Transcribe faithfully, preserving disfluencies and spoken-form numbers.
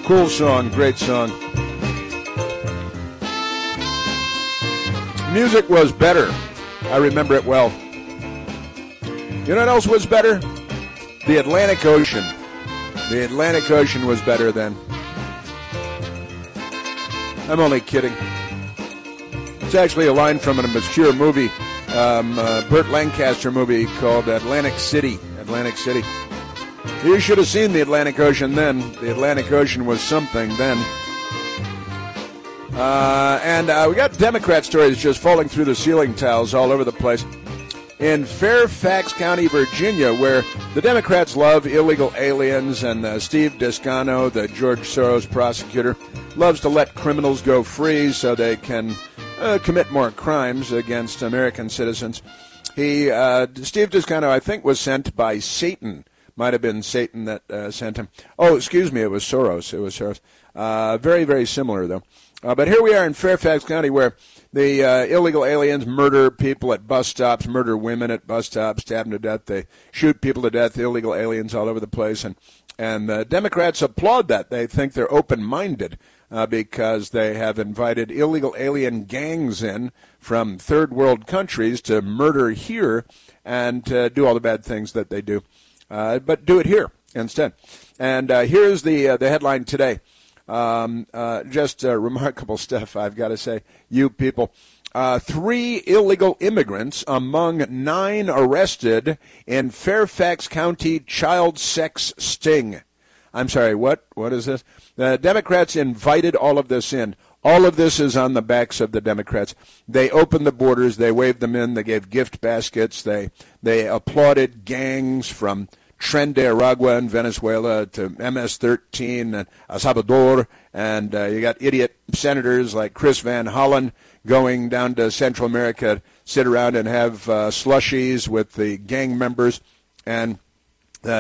Cool song, great song. Music was better. I remember it well. You know what else was better? The Atlantic Ocean. The Atlantic Ocean was better then. I'm only kidding. It's actually a line from an obscure movie, um, uh, Burt Lancaster movie called Atlantic City. Atlantic City. You should have seen the Atlantic Ocean then. The Atlantic Ocean was something then. Uh, and uh, we got Democrat stories just falling through the ceiling tiles all over the place. In Fairfax County, Virginia, where the Democrats love illegal aliens, and uh, Steve Descano, the George Soros prosecutor, loves to let criminals go free so they can uh, commit more crimes against American citizens. He, uh, Steve Descano, I think, was sent by Satan. Might have been Satan that uh, sent him. Oh, excuse me, it was Soros. It was Soros. Uh, very, very similar, though. Uh, but here we are in Fairfax County, where the uh, illegal aliens murder people at bus stops, murder women at bus stops, stab them to death. They shoot people to death, illegal aliens all over the place. And, and uh, Democrats applaud that. They think they're open-minded uh, because they have invited illegal alien gangs in from third world countries to murder here and uh, do all the bad things that they do. Uh, but do it here instead. And uh, here's the uh, the headline today. Um, uh, just uh, remarkable stuff, I've got to say. You people. Uh, three illegal immigrants among nine arrested in Fairfax County child sex sting. I'm sorry, what? What is this? The Democrats invited all of this in. All of this is on the backs of the Democrats. They opened the borders. They waved them in. They gave gift baskets. They they applauded gangs from Tren de Aragua in Venezuela to M S thirteen and El Salvador. And uh, you got idiot senators like Chris Van Hollen going down to Central America, sit around and have uh, slushies with the gang members. And